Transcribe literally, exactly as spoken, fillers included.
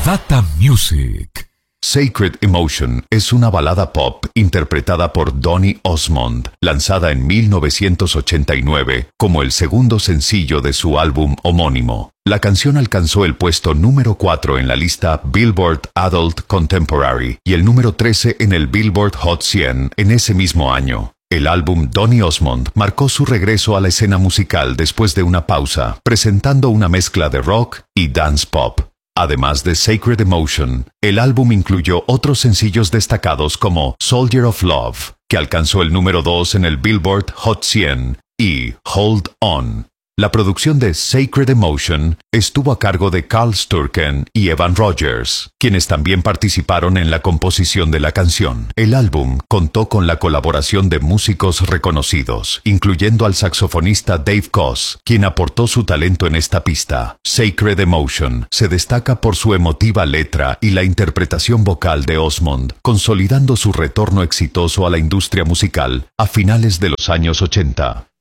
Data Music. Sacred Emotion es una balada pop interpretada por Donny Osmond, lanzada en mil novecientos ochenta y nueve como el segundo sencillo de su álbum homónimo. La canción alcanzó el puesto número cuatro en la lista Billboard Adult Contemporary y el número trece en el Billboard Hot cien en ese mismo año. El álbum Donny Osmond marcó su regreso a la escena musical después de una pausa, presentando una mezcla de rock y dance pop. Además de Sacred Emotion, el álbum incluyó otros sencillos destacados como Soldier of Love, que alcanzó el número dos en el Billboard Hot cien, y Hold On. La producción de Sacred Emotion estuvo a cargo de Carl Sturken y Evan Rogers, quienes también participaron en la composición de la canción. El álbum contó con la colaboración de músicos reconocidos, incluyendo al saxofonista Dave Koz, quien aportó su talento en esta pista. Sacred Emotion se destaca por su emotiva letra y la interpretación vocal de Osmond, consolidando su retorno exitoso a la industria musical a finales de los años ochenta.